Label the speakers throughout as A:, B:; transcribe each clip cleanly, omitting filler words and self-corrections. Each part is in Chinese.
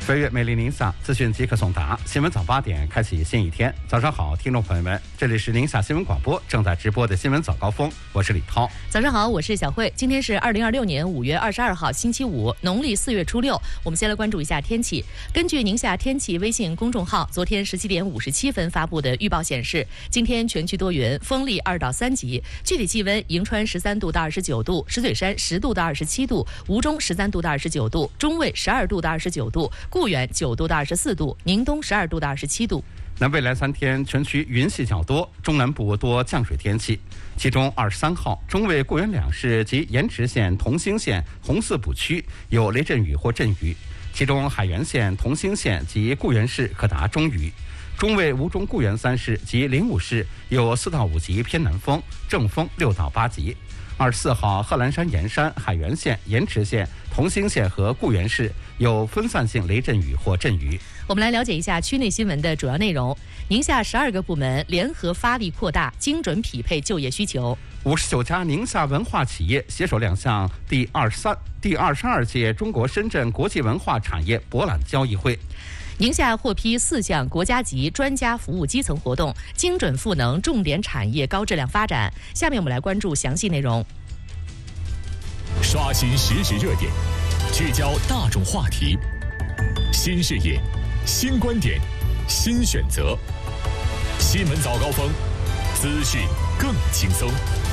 A: 飞跃美丽宁夏，资讯即刻送达。新闻早8点，开启新一天。早上好，听众朋友们，这里是宁夏新闻广播正在直播的新闻早高峰，我是李涛。
B: 早上好，我是小慧。今天是2026年5月22号，星期五，农历4月初6。我们先来关注一下天气。根据宁夏天气微信公众号昨天17点57分发布的预报显示，今天全区多云，风力2到3级，具体气温：银川13度到29度，石嘴山10度到27度，吴中13度到29度，中卫12度到29度，固原9度到24度，宁东12度到27度。
A: 那未来3天全区云系较多，中南部多降水天气。其中23号，中卫固原两市及盐池县、同兴县、红四补区有雷阵雨或阵雨，其中海原县、同兴县及固原市可达中雨。中卫吴中固原3市及灵武市有4到5级偏南风，正风6到8级。24号，贺兰山、盐山、海原县、盐池县、同兴县和固原市有分散性雷阵雨或阵雨。
B: 我们来了解一下区内新闻的主要内容。宁夏12个部门联合发力扩大，精准匹配就业需求。
A: 59家宁夏文化企业携手亮相第22届中国深圳国际文化产业博览交易会。
B: 宁夏获批4项国家级专家服务基层活动，精准赋能重点产业高质量发展。下面我们来关注详细内容。
C: 刷新实时热点，聚焦大众话题，新视野、新观点、新选择。新闻早高峰，资讯更轻松。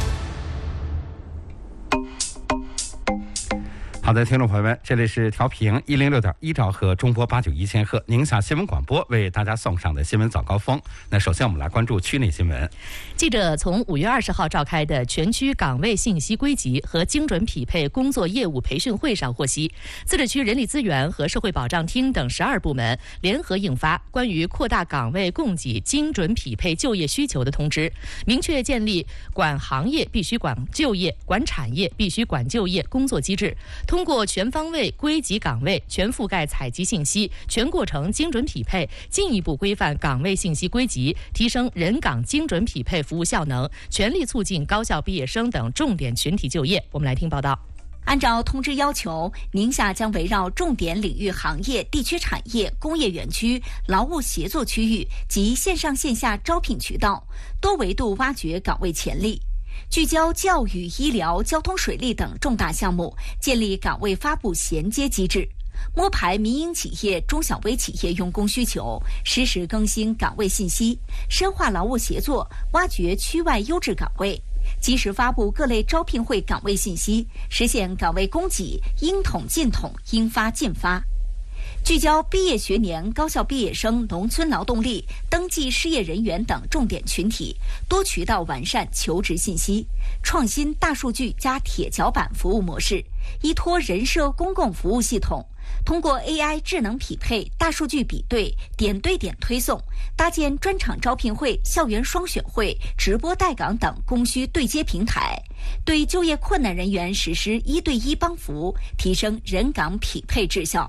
A: 好的，听众朋友们，这里是调频106.1兆赫中波891千赫宁夏新闻广播为大家送上的新闻早高峰。那首先我们来关注区内新闻。
B: 记者从5月20号召开的全区岗位信息归集和精准匹配工作业务培训会上获悉，自治区人力资源和社会保障厅等12部门联合印发关于扩大岗位供给精准匹配就业需求的通知，明确建立管行业必须管就业、管产业必须管就业工作机制，通过全方位归集岗位、全覆盖采集信息、全过程精准匹配，进一步规范岗位信息归集，提升人岗精准匹配服务效能，全力促进高校毕业生等重点群体就业。我们来听报道。
D: 按照通知要求，宁夏将围绕重点领域行业、地区产业、工业园区、劳务协作区域及线上线下招聘渠道，多维度挖掘岗位潜力。聚焦教育、医疗、交通、水利等重大项目，建立岗位发布衔接机制，摸排民营企业、中小微企业用工需求，实时更新岗位信息，深化劳务协作，挖掘区外优质岗位，及时发布各类招聘会岗位信息，实现岗位供给应统尽统、应发尽发。聚焦毕业学年高校毕业生、农村劳动力、登记失业人员等重点群体，多渠道完善求职信息，创新大数据加铁脚板服务模式，依托人社公共服务系统，通过 AI 智能匹配、大数据比对、点对点推送，搭建专场招聘会、校园双选会、直播带岗等供需对接平台，对就业困难人员实施1对1帮扶，提升人岗匹配质效。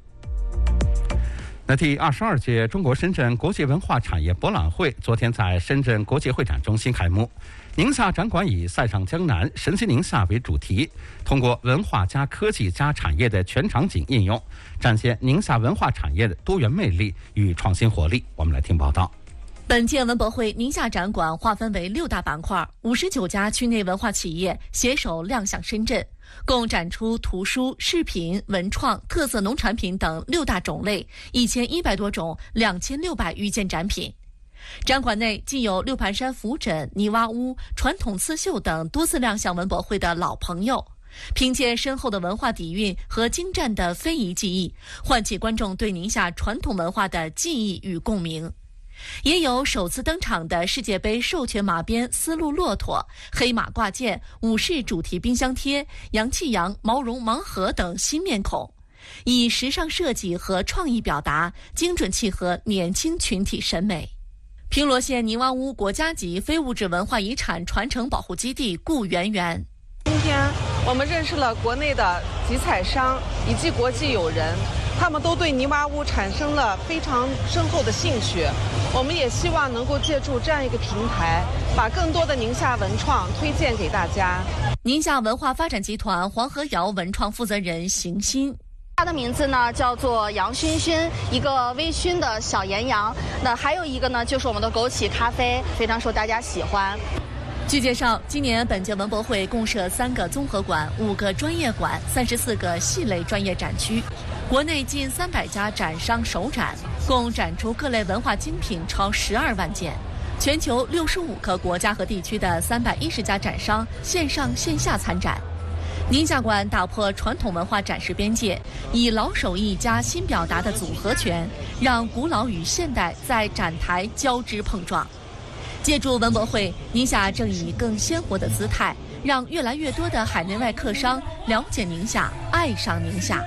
A: 那第22届中国深圳国际文化产业博览会昨天在深圳国际会展中心开幕。宁夏展馆以"塞上江南，神奇宁夏"为主题，通过文化加科技加产业的全场景应用，展现宁夏文化产业的多元魅力与创新活力。我们来听报道。
E: 本届文博会宁夏展馆划分为6大板块，59家区内文化企业携手亮相深圳，共展出图书、视频、文创、特色农产品等6大种类，1100多种，2600余件展品。展馆内既有六盘山扶枕、泥洼屋、传统刺绣等多次亮相文博会的老朋友，凭借深厚的文化底蕴和精湛的非遗技艺，唤起观众对宁夏传统文化的记忆与共鸣。也有首次登场的世界杯授权马鞭、丝路骆驼、黑马挂件、武士主题冰箱贴、洋气羊、毛绒盲盒等新面孔，以时尚设计和创意表达，精准契合年轻群体审美。平罗县泥洼屋国家级非物质文化遗产传承保护基地固原园。
F: 今天我们认识了国内的集采商以及国际友人，他们都对泥洼屋产生了非常深厚的兴趣。我们也希望能够借助这样一个平台，把更多的宁夏文创推荐给大家。
E: 宁夏文化发展集团黄河窑文创负责人邢鑫。
G: 它的名字呢叫做杨熏熏，一个微醺的小岩羊。那还有一个呢就是我们的枸杞咖啡，非常受大家喜欢。
E: 据介绍，今年本届文博会共设3个综合馆、5个专业馆、34个系类专业展区，国内近300家展商首展，共展出各类文化精品超12万件。全球65个国家和地区的310家展商线上线下参展。宁夏馆打破传统文化展示边界，以老手艺加新表达的组合拳，让古老与现代在展台交织碰撞。借助文博会，宁夏正以更鲜活的姿态，让越来越多的海内外客商了解宁夏，爱上宁夏。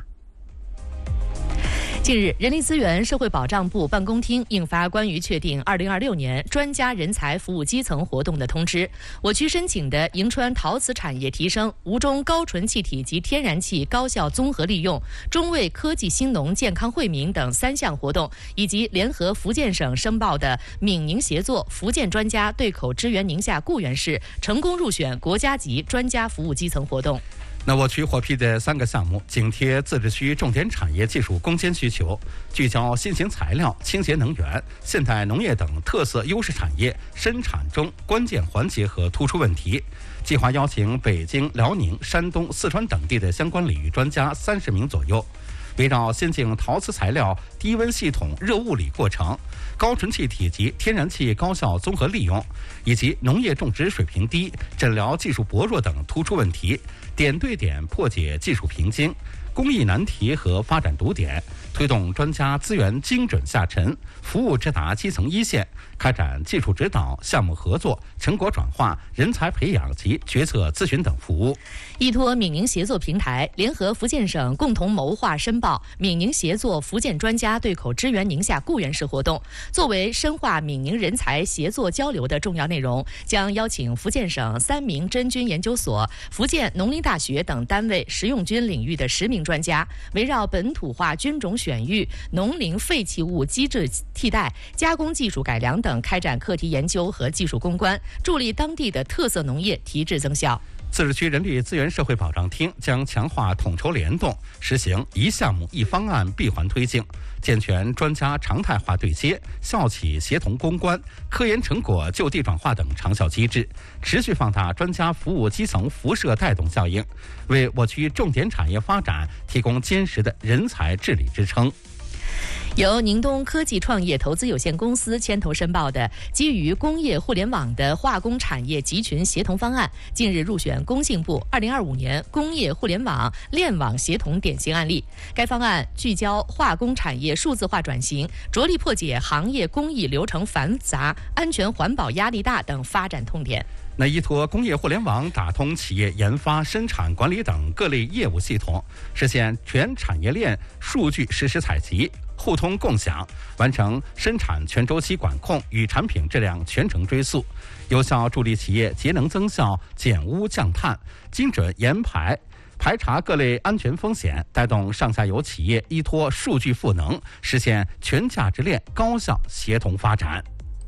B: 近日，人力资源社会保障部办公厅印发关于确定2026年专家人才服务基层活动的通知。我区申请的迎川陶瓷产业提升、吴中高纯气体及天然气高效综合利用、中卫科技兴农健康惠民等3项活动，以及联合福建省申报的闽宁协作福建专家对口支援宁夏固原市，成功入选国家级专家服务基层活动。
A: 那我区获批的3个项目紧贴自治区重点产业技术攻坚需求，聚焦新型材料、清洁能源、现代农业等特色优势产业生产中关键环节和突出问题。计划邀请北京、辽宁、山东、四川等地的相关领域专家30名左右，围绕先进陶瓷材料低温系统热物理过程、高纯气体及天然气高效综合利用，以及农业种植水平低、诊疗技术薄弱等突出问题，点对点破解技术瓶颈、工艺难题和发展堵点，推动专家资源精准下沉，服务直达基层一线，开展技术指导、项目合作、成果转化、人才培养及决策咨询等服务。
B: 依托闽宁协作平台，联合福建省共同谋划申报闽宁协作福建专家对口支援宁夏固原市活动，作为深化闽宁人才协作交流的重要内容，将邀请福建省3名真菌研究所、福建农林大学等单位食用菌领域的10名专家，围绕本土化菌种选育、农林废弃物机制替代、加工技术改良等开展课题研究和技术攻关，助力当地的特色农业提质增效。
A: 自治区人力资源社会保障厅将强化统筹联动，实行一项目一方案闭环推进，健全专家常态化对接、校企协同攻关、科研成果就地转化等长效机制，持续放大专家服务基层辐射带动效应，为我区重点产业发展提供坚实的人才治理支撑。
B: 由宁东科技创业投资有限公司牵头申报的基于工业互联网的化工产业集群协同方案，近日入选工信部2025年工业互联网链网协同典型案例。该方案聚焦化工产业数字化转型，着力破解行业工艺流程繁杂、安全环保压力大等发展痛点。
A: 那依托工业互联网打通企业研发、生产管理等各类业务系统，实现全产业链数据实时采集、互通共享，完成生产全周期管控与产品质量全程追溯，有效助力企业节能增效、减污降碳，精准研排查各类安全风险，带动上下游企业依托数据赋能，实现全价值链高效协同发展。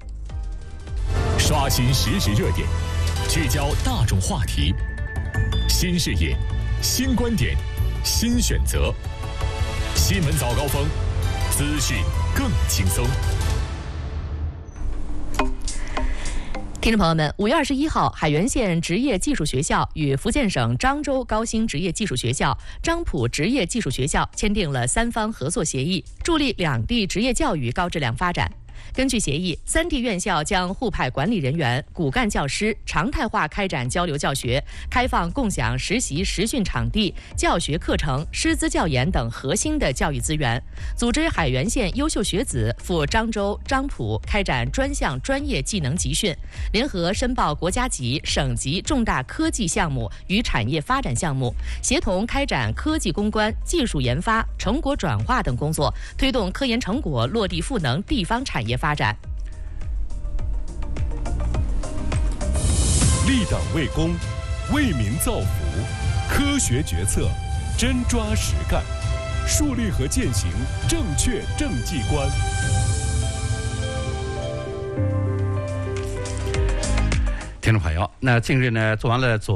C: 刷新实时热点，聚焦大众话题，新视野、新观点、新选择。新闻早高峰，资讯更轻松。
B: 听众朋友们，5月21号，海原县职业技术学校与福建省漳州高新职业技术学校、漳浦职业技术学校签订了3方合作协议，助力两地职业教育高质量发展。根据协议，3地院校将互派管理人员、骨干教师，常态化开展交流教学，开放共享实习实训场地、教学课程、师资教研等核心的教育资源，组织海原县优秀学子赴漳州、漳浦开展专项专业技能集训，联合申报国家级、省级重大科技项目与产业发展项目，协同开展科技攻关、技术研发、成果转化等工作，推动科研成果落地赋能地方产业发展。
H: 立党为公，为民造福，科学决策，真抓实干，树立和践行正确政绩观。
A: 听众朋友，那近日呢，做完了